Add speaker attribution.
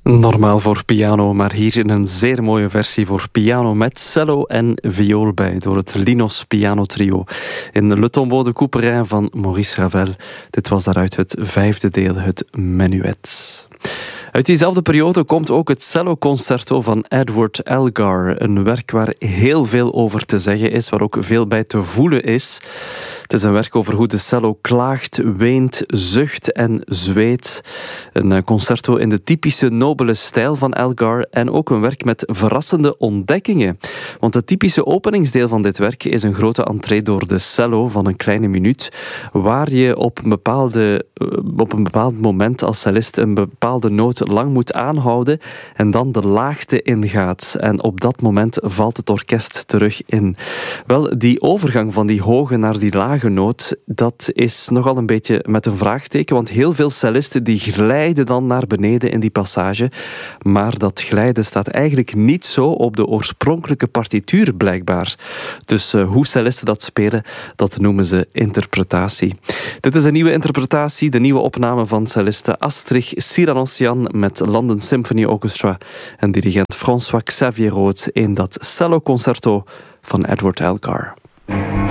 Speaker 1: Normaal voor piano, maar hier in een zeer mooie versie voor piano met cello en viool bij, door het Linos Piano Trio in Le Tombeau de Couperin van Maurice Ravel. Dit was daaruit het 5e deel, het Menuet. Uit diezelfde periode komt ook het celloconcerto van Edward Elgar. Een werk waar heel veel over te zeggen is, waar ook veel bij te voelen is. Het is een werk over hoe de cello klaagt, weent, zucht en zweet. Een concerto in de typische nobele stijl van Elgar en ook een werk met verrassende ontdekkingen. Want het typische openingsdeel van dit werk is een grote entree door de cello van een kleine minuut, waar je op een bepaald moment als cellist een bepaalde noot lang moet aanhouden en dan de laagte ingaat. En op dat moment valt het orkest terug in. Wel, die overgang van die hoge naar die lage noot, dat is nogal een beetje met een vraagteken, want heel veel cellisten die glijden dan naar beneden in die passage, maar dat glijden staat eigenlijk niet zo op de oorspronkelijke partituur blijkbaar. Dus hoe cellisten dat spelen, dat noemen ze interpretatie. Dit is een nieuwe interpretatie, de nieuwe opname van celliste Astrich Siranossian met London Symphony Orchestra en dirigent François Xavier Roth in dat celloconcerto van Edward Elgar.